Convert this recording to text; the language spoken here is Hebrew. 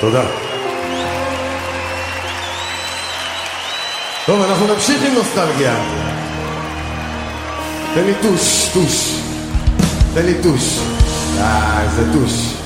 תודה. טוב, אנחנו נמשיך עם נוסטלגיה. תן לי טוש. תן לי טוש. איזה טוש.